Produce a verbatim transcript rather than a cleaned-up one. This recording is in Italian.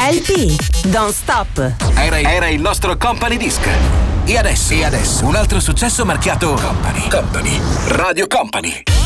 L P, Don't Stop. Era, era il nostro Company Disc. E adesso, e adesso un altro successo marchiato Company. Company. Radio Company.